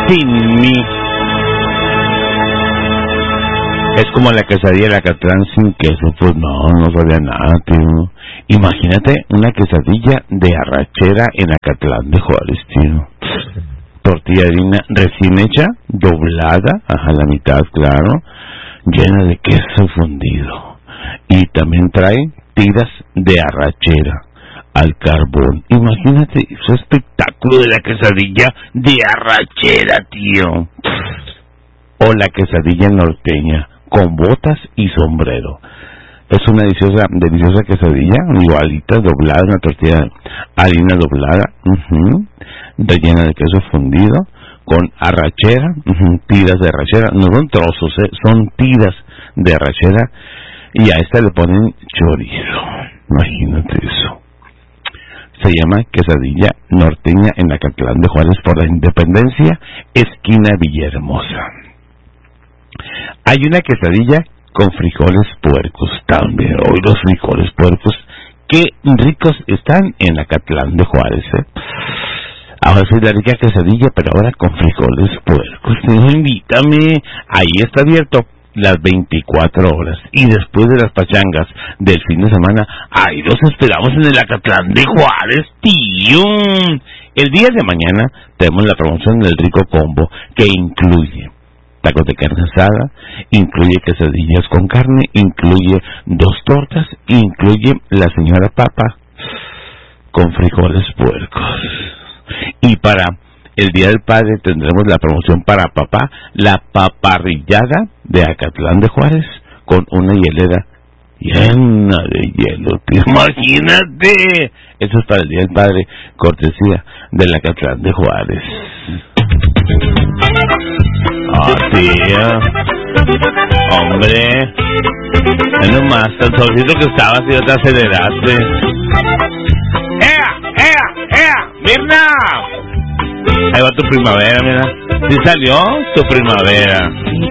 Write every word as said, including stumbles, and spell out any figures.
sin mí. Es como la quesadilla de Acatlán sin queso. Pues no, no sabía nada, tío. Imagínate una quesadilla de arrachera en Acatlán de Juárez, tío. Tortilla de harina recién hecha, doblada, ajá, la mitad, claro, llena de queso fundido. Y también trae tiras de arrachera al carbón. Imagínate ese espectáculo de la quesadilla de arrachera, tío. O la quesadilla norteña, con botas y sombrero. Es una deliciosa, deliciosa quesadilla, igualita, doblada, una tortilla de harina doblada, uh-huh, rellena de queso fundido, con arrachera, uh-huh, tiras de arrachera, no son trozos, eh, son tiras de arrachera, y a esta le ponen chorizo. Imagínate eso. Se llama quesadilla norteña en Acatlán de Juárez por la Independencia, esquina Villahermosa. Hay una quesadilla con frijoles puercos también. Hoy los frijoles puercos, qué ricos están en Acatlán de Juárez, ¿eh? Ahora sí la rica quesadilla, pero ahora con frijoles puercos. No, invítame. Ahí está abierto las veinticuatro horas. Y después de las pachangas del fin de semana, ahí los esperamos en el Acatlán de Juárez, tío. El día de mañana tenemos la promoción del rico combo, que incluye tacos de carne asada, incluye quesadillas con carne, incluye dos tortas, incluye la señora papa con frijoles puercos. Y para el Día del Padre tendremos la promoción para papá, la paparrillada de Acatlán de Juárez, con una hielera llena de hielo, tío. Imagínate. Eso es para el Día del Padre, cortesía del Acatlán de Juárez. Ah, tía. Hombre. Es nomás, el solcito que estabas y ya te aceleraste. ¡Ea! ¡Ea! ¡Ea! ¡Mirna! Ahí va tu primavera, mira. ¿Sí salió tu primavera?